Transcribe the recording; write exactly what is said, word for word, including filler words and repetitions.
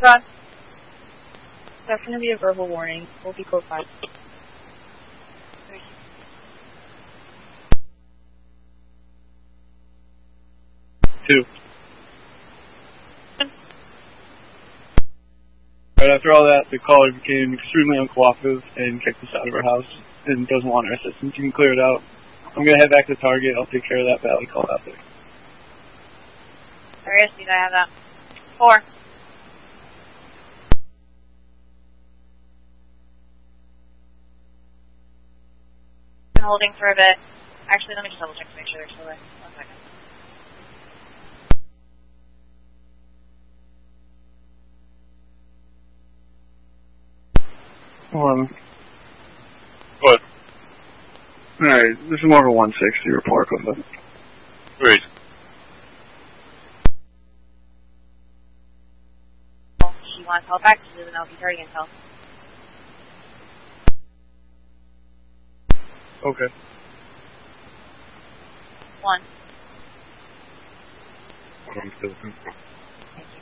Ron. That's going to be a verbal warning. We'll be close by. Two. Right after all that, the caller became extremely uncooperative and kicked us out of our house and doesn't want our assistance. You can clear it out. I'm going to head back to Target. I'll take care of that valley call out there. There is, I have that. Four. Been holding for a bit. Actually, let me just double check to make sure they're still there. One second. Um, What? Alright, this is more of a one sixty report. Great. She wants help back. She doesn't know if he's hurting himself. Okay. One. I'm still